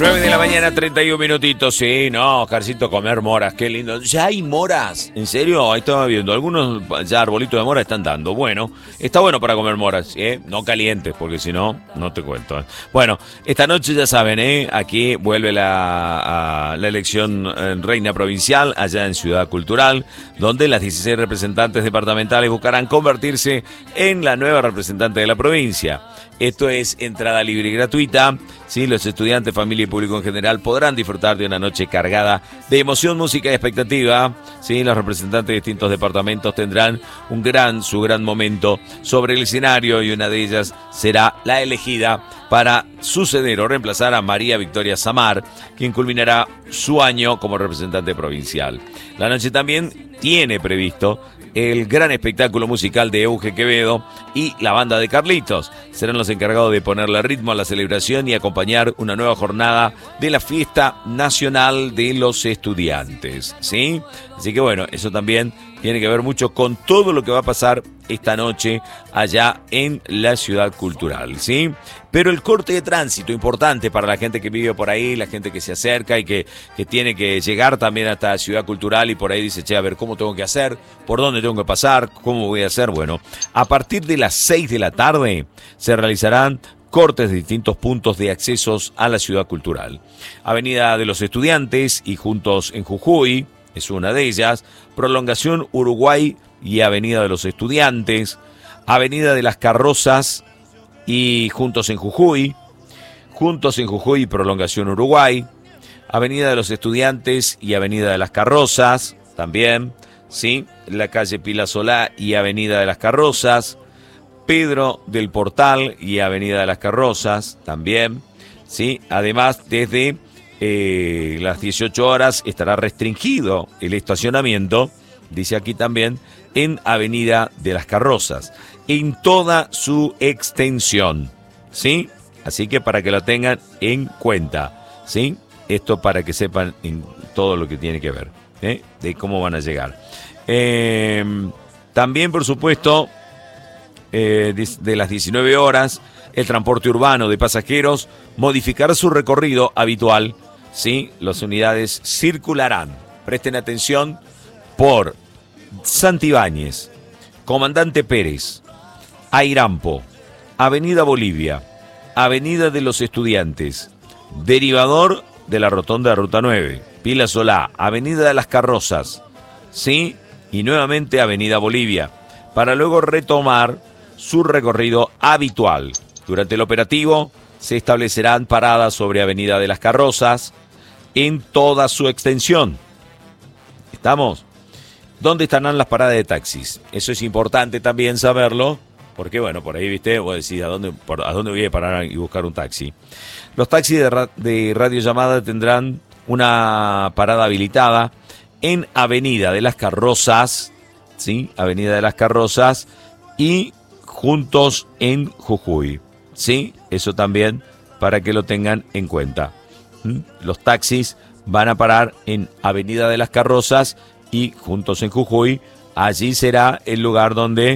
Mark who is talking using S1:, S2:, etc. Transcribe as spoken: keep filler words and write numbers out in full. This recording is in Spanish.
S1: nueve de la mañana, treinta y un minutitos. Sí, no, Oscarcito, comer moras, qué lindo. ¿Ya hay moras? ¿En serio? Ahí estaba viendo. Algunos ya arbolitos de mora están dando. Bueno, está bueno para comer moras, ¿eh? No calientes, porque si no, no te cuento. ¿eh? Bueno, esta noche ya saben, ¿eh? Aquí vuelve la, a, la elección eh, reina provincial, allá en Ciudad Cultural, donde las dieciséis representantes departamentales buscarán convertirse en la nueva representante de la provincia. Esto es entrada libre y gratuita. Sí, los estudiantes, familia y público en general podrán disfrutar de una noche cargada de emoción, música y expectativa. Sí, los representantes de distintos departamentos tendrán un gran, su gran momento sobre el escenario y una de ellas será la elegida para suceder o reemplazar a María Victoria Samar, quien culminará su año como representante provincial. La noche también tiene previsto el gran espectáculo musical de Euge Quevedo y la banda de Carlitos. Serán los encargados de ponerle ritmo a la celebración y acompañar una nueva jornada de la Fiesta Nacional de los Estudiantes, ¿sí? Así que bueno, eso también tiene que ver mucho con todo lo que va a pasar esta noche allá en la Ciudad Cultural, ¿sí? Pero el corte de tránsito, importante para la gente que vive por ahí, la gente que se acerca y que, que tiene que llegar también hasta la Ciudad Cultural y por ahí dice, che, a ver, ¿cómo tengo que hacer? ¿Por dónde tengo que pasar? ¿Cómo voy a hacer? Bueno, a partir de las seis de la tarde se realizarán cortes de distintos puntos de accesos a la Ciudad Cultural. Avenida de los Estudiantes y Juntos en Jujuy es una de ellas, Prolongación Uruguay y Avenida de los Estudiantes, Avenida de las Carrozas y Juntos en Jujuy, Juntos en Jujuy y Prolongación Uruguay, Avenida de los Estudiantes y Avenida de las Carrozas, también, ¿sí? La calle Pila Solá y Avenida de las Carrozas, Pedro del Portal y Avenida de las Carrozas, también, ¿sí? Además, desde eh, las dieciocho horas estará restringido el estacionamiento, dice aquí también, en Avenida de las Carrozas, en toda su extensión, ¿sí? Así que para que lo tengan en cuenta, ¿sí? Esto para que sepan en todo lo que tiene que ver, ¿eh? De cómo van a llegar. Eh, también, por supuesto, eh, de, de las diecinueve horas, el transporte urbano de pasajeros modificará su recorrido habitual, ¿sí? Las unidades circularán, presten atención, por Santibáñez, Comandante Pérez, Airampo, Avenida Bolivia, Avenida de los Estudiantes, derivador de la rotonda de Ruta nueve, Pila Solá, Avenida de las Carrozas, ¿sí? Y nuevamente Avenida Bolivia, para luego retomar su recorrido habitual. Durante el operativo se establecerán paradas sobre Avenida de las Carrozas en toda su extensión. ¿Estamos? ¿Dónde estarán las paradas de taxis? Eso es importante también saberlo, porque bueno, por ahí, viste, vos decís, ¿a dónde, por, ¿a dónde voy a parar y buscar un taxi? Los taxis de, ra- de radiollamada tendrán una parada habilitada en Avenida de las Carrozas, ¿sí? Avenida de las Carrozas y Juntos en Jujuy, ¿sí? Eso también para que lo tengan en cuenta. ¿Mm? Los taxis van a parar en Avenida de las Carrozas y Juntos en Jujuy. Allí será el lugar donde